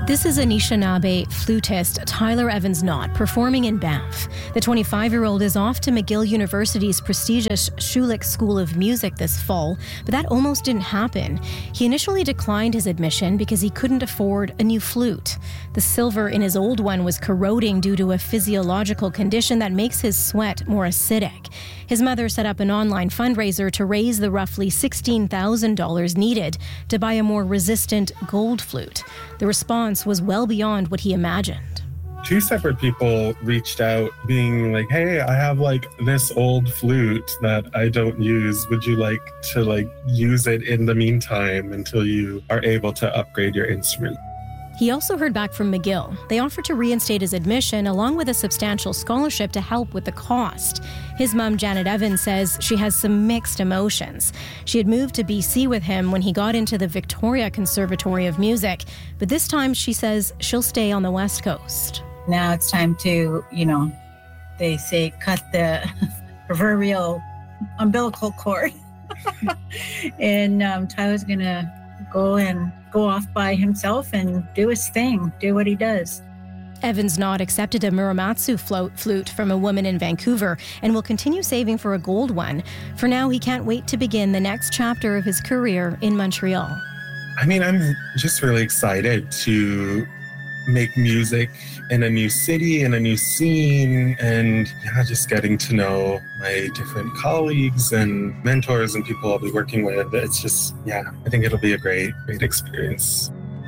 This is Anishinaabe flutist Tyler Evans-Knott performing in Banff. The 25-year-old is off to McGill University's prestigious Schulich School of Music this fall, but that almost didn't happen. He initially declined his admission because he couldn't afford a new flute. The silver in his old one was corroding due to a physiological condition that makes his sweat more acidic. His mother set up an online fundraiser to raise the roughly $16,000 needed to buy a more resistant gold flute. The response was well beyond what he imagined. 2 separate people reached out being like, hey, I have this old flute that I don't use. Would you like to use it in the meantime until you are able to upgrade your instrument? He also heard back from McGill. They offered to reinstate his admission along with a substantial scholarship to help with the cost. His mom, Janet Evans, says she has some mixed emotions. She had moved to BC with him when he got into the Victoria Conservatory of Music, but this time she says she'll stay on the West Coast. Now it's time to, they say cut the proverbial umbilical cord. And Tyler's going to go off by himself and do his thing, do what he does. Evans-Knott accepted a Muramatsu flute from a woman in Vancouver and will continue saving for a gold one. For now, he can't wait to begin the next chapter of his career in Montreal. I'm just really excited to make music in a new city, in a new scene, and just getting to know my different colleagues and mentors and people I'll be working with. It's just, I think it'll be a great experience.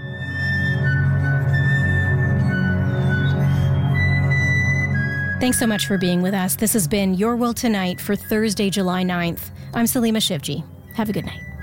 Thanks so much for being with us. This has been Your World Tonight for Thursday, July 9th. I'm Salima Shivji. Have a good night.